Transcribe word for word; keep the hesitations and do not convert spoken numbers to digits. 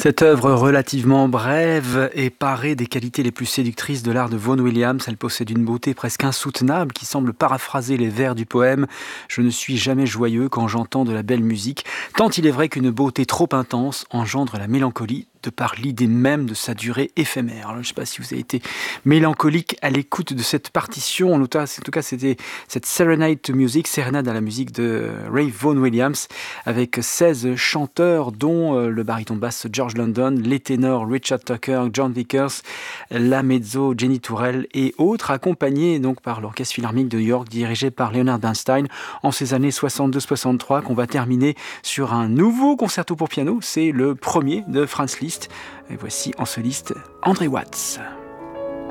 Cette œuvre relativement brève est parée des qualités les plus séductrices de l'art de Vaughan Williams. Elle possède une beauté presque insoutenable qui semble paraphraser les vers du poème « Je ne suis jamais joyeux quand j'entends de la belle musique », tant il est vrai qu'une beauté trop intense engendre la mélancolie de par l'idée même de sa durée éphémère. Alors, je ne sais pas si vous avez été mélancolique à l'écoute de cette partition. En tout cas, en tout cas c'était cette Serenade to Music, sérénade à la musique de Ray Vaughan Williams, avec seize chanteurs, dont le baryton basse George London, les ténors Richard Tucker, John Vickers, la mezzo Jenny Tourelle et autres, accompagnés donc par l'Orchestre Philharmonique de New York, dirigé par Leonard Bernstein, en ces années soixante-deux soixante-trois, qu'on va terminer sur un nouveau concerto pour piano. C'est le premier de Franz Liszt. Et voici en soliste André Watz.